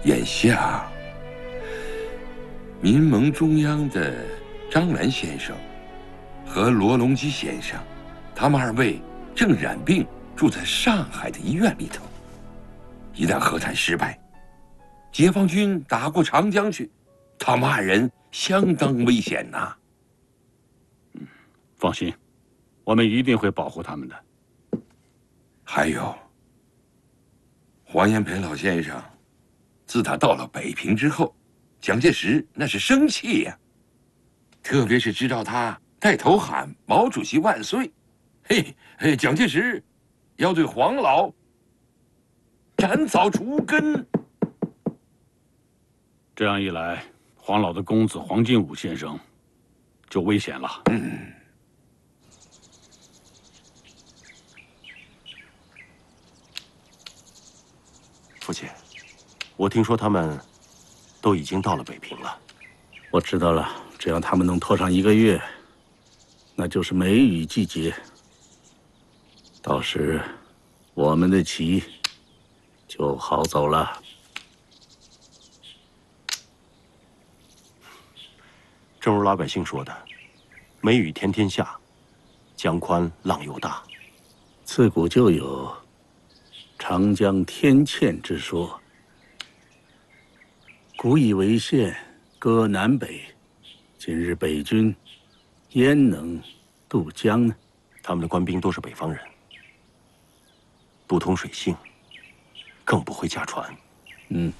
眼下，民盟中央的张澜先生和罗隆基先生，他们2位正染病，住在上海的医院里头。一旦和谈失败，解放军打过长江去，他们2人相当危险呐。 放心，我们一定会保护他们的。 还有，黄炎培老先生，自他到了北平之后，蒋介石那是生气呀，特别是知道他带头喊“毛主席万岁”，嘿，蒋介石要对黄老斩草除根。 这样一来，黄老的公子黄金武先生就危险了。 父亲，我听说他们都已经到了北平了。 我知道了，只要他们能拖上1个月，那就是梅雨季节。到时，我们的棋就好走了。 正如老百姓说的，梅雨天天下，江宽浪又大。 自古就有长江天堑之说。古以为县，割南北。今日北军焉能渡江呢？ 他们的官兵都是北方人，不通水性，更不会驾船。